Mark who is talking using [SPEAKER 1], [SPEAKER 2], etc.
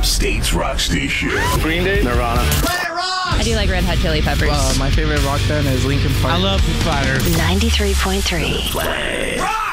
[SPEAKER 1] State's rock station.
[SPEAKER 2] Green Day, Nirvana.
[SPEAKER 3] I do like Red Hot Chili Peppers.
[SPEAKER 4] My favorite rock band is Linkin Park.
[SPEAKER 5] I love Foo Fighters.
[SPEAKER 6] 93.3.
[SPEAKER 1] Play.